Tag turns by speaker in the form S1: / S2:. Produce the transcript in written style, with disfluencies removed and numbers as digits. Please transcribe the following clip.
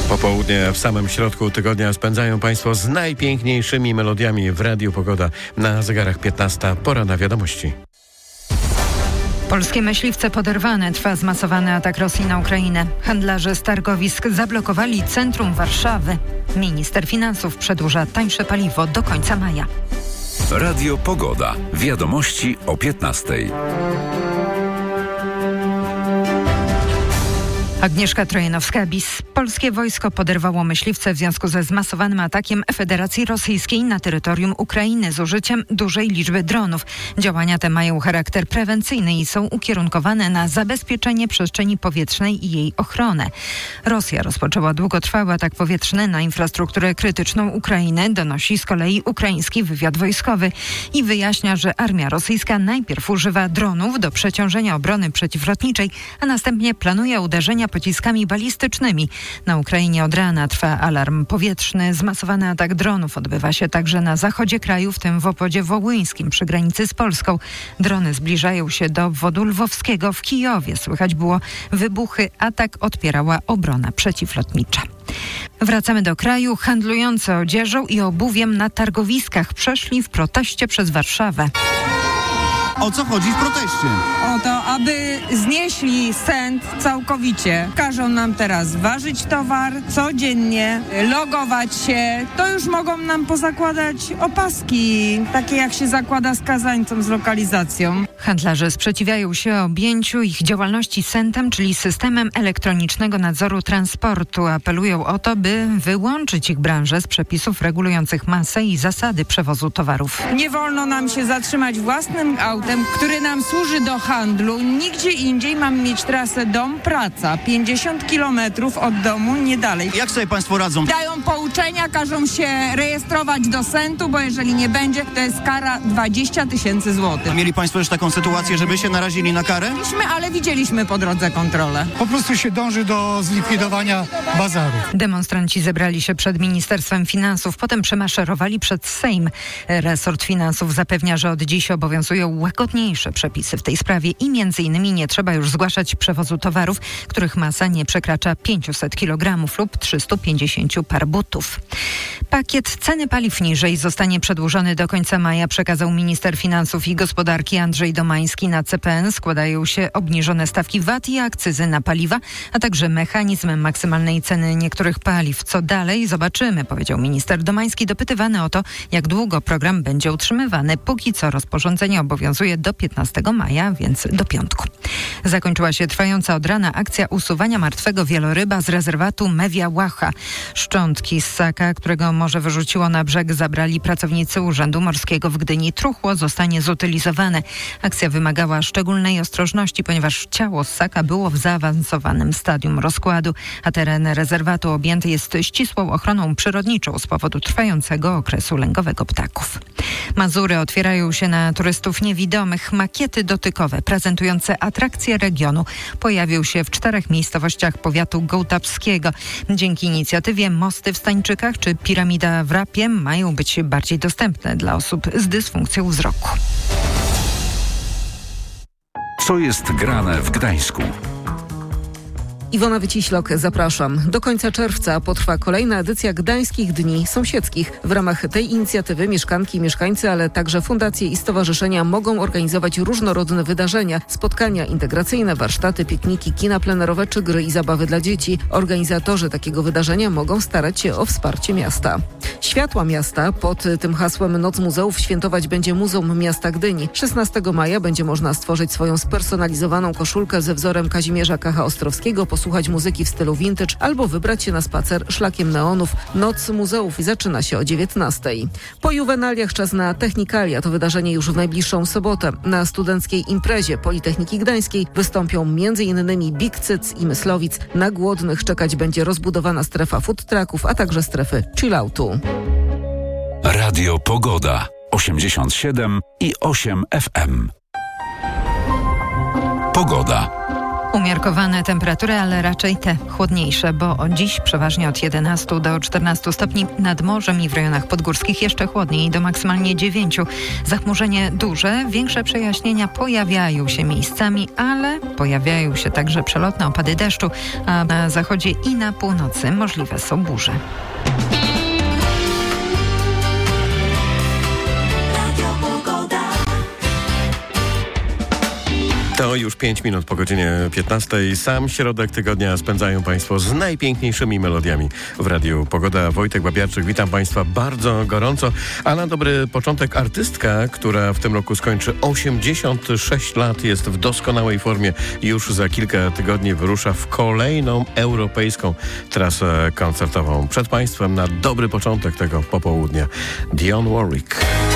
S1: Popołudnie w samym środku tygodnia spędzają Państwo z najpiękniejszymi melodiami w Radiu Pogoda. Na zegarach 15, pora na wiadomości.
S2: Polskie myśliwce poderwane. Trwa zmasowany atak Rosji na Ukrainę. Handlarze z targowisk zablokowali centrum Warszawy. Minister finansów przedłuża tańsze paliwo do końca maja.
S3: Radio Pogoda. Wiadomości o 15:00.
S2: Agnieszka Trojanowska-Bis. Polskie wojsko poderwało myśliwce w związku ze zmasowanym atakiem Federacji Rosyjskiej na terytorium Ukrainy z użyciem dużej liczby dronów. Działania te mają charakter prewencyjny i są ukierunkowane na zabezpieczenie przestrzeni powietrznej i jej ochronę. Rosja rozpoczęła długotrwały atak powietrzny na infrastrukturę krytyczną Ukrainy, donosi z kolei ukraiński wywiad wojskowy i wyjaśnia, że armia rosyjska najpierw używa dronów do przeciążenia obrony przeciwlotniczej, a następnie planuje uderzenia pociskami balistycznymi. Na Ukrainie od rana trwa alarm powietrzny. Zmasowany atak dronów odbywa się także na zachodzie kraju, w tym w obwodzie wołyńskim przy granicy z Polską. Drony zbliżają się do obwodu lwowskiego. W Kijowie słychać było wybuchy. Atak odpierała obrona przeciwlotnicza. Wracamy do kraju. Handlujący odzieżą i obuwiem na targowiskach przeszli w proteście przez Warszawę.
S4: O co chodzi w proteście?
S5: O to, aby znieśli cent całkowicie. Każą nam teraz ważyć towar codziennie, logować się. To już mogą nam pozakładać opaski, takie jak się zakłada skazańcom z lokalizacją.
S2: Handlarze sprzeciwiają się objęciu ich działalności CENT-em, czyli Systemem Elektronicznego Nadzoru Transportu. Apelują o to, by wyłączyć ich branżę z przepisów regulujących masę i zasady przewozu towarów.
S5: Nie wolno nam się zatrzymać własnym autem, który nam służy do handlu. Nigdzie indziej mamy mieć trasę dom-praca. 50 kilometrów od domu, nie dalej.
S4: Jak sobie Państwo radzą?
S5: Dają pouczenia, każą się rejestrować do CENT-u, bo jeżeli nie będzie, to jest kara 20 000 złotych.
S4: A mieli Państwo już taką sytuację, żeby się narazili na karę?
S5: Ale widzieliśmy po drodze kontrolę.
S6: Po prostu się dąży do zlikwidowania bazarów.
S2: Demonstranci zebrali się przed Ministerstwem Finansów, potem przemaszerowali przed Sejm. Resort Finansów zapewnia, że od dziś obowiązują łagodniejsze przepisy w tej sprawie i m.in. nie trzeba już zgłaszać przewozu towarów, których masa nie przekracza 500 kg lub 350 par butów. Pakiet ceny paliw niżej zostanie przedłużony do końca maja, przekazał minister finansów i gospodarki Andrzej Domański. Na CPN składają się obniżone stawki VAT i akcyzy na paliwa, a także mechanizm maksymalnej ceny niektórych paliw. Co dalej? Zobaczymy, powiedział minister Domański, dopytywany o to, jak długo program będzie utrzymywany. Póki co rozporządzenie obowiązuje do 15 maja, więc do piątku. Zakończyła się trwająca od rana akcja usuwania martwego wieloryba z rezerwatu Mewia Łacha. Szczątki ssaka, którego morze wyrzuciło na brzeg, zabrali pracownicy Urzędu Morskiego w Gdyni. Truchło zostanie zutylizowane. Akcja wymagała szczególnej ostrożności, ponieważ ciało ssaka było w zaawansowanym stadium rozkładu, a teren rezerwatu objęty jest ścisłą ochroną przyrodniczą z powodu trwającego okresu lęgowego ptaków. Mazury otwierają się na turystów niewidomych. Makiety dotykowe prezentujące atrakcje regionu pojawią się w 4 miejscowościach powiatu gołtapskiego. Dzięki inicjatywie mosty w Stańczykach czy piramida w Rapie mają być bardziej dostępne dla osób z dysfunkcją wzroku.
S3: Co jest grane w Gdańsku?
S7: Iwona Wyciślok, zapraszam. Do końca czerwca potrwa kolejna edycja Gdańskich Dni Sąsiedzkich. W ramach tej inicjatywy mieszkanki i mieszkańcy, ale także fundacje i stowarzyszenia mogą organizować różnorodne wydarzenia, spotkania integracyjne, warsztaty, pikniki, kina plenerowe czy gry i zabawy dla dzieci. Organizatorzy takiego wydarzenia mogą starać się o wsparcie miasta. Światła miasta pod tym hasłem Noc Muzeów świętować będzie Muzeum Miasta Gdyni. 16 maja będzie można stworzyć swoją spersonalizowaną koszulkę ze wzorem Kazimierza Kacha-Ostrowskiego, posłuchać muzyki w stylu vintage albo wybrać się na spacer szlakiem neonów. Noc Muzeów zaczyna się o 19:00. Po juwenaliach czas na Technikalia. To wydarzenie już w najbliższą sobotę. Na studenckiej imprezie Politechniki Gdańskiej wystąpią m.in. Big Cyc i Myslowic. Na głodnych czekać będzie rozbudowana strefa food trucków, a także strefy chilloutu.
S3: Radio Pogoda 87,8 FM. Pogoda.
S2: Umiarkowane temperatury, ale raczej te chłodniejsze, bo dziś przeważnie od 11 do 14 stopni nad morzem i w rejonach podgórskich jeszcze chłodniej, do maksymalnie 9. Zachmurzenie duże, większe przejaśnienia pojawiają się miejscami, ale pojawiają się także przelotne opady deszczu, a na zachodzie i na północy możliwe są burze.
S1: To już 5 minut po godzinie 15. Sam środek tygodnia spędzają Państwo z najpiękniejszymi melodiami w Radiu Pogoda. Wojtek Babiarczyk, witam Państwa bardzo gorąco. A na dobry początek artystka, która w tym roku skończy 86 lat, jest w doskonałej formie. Już za kilka tygodni wyrusza w kolejną europejską trasę koncertową. Przed Państwem na dobry początek tego popołudnia Dionne Warwick.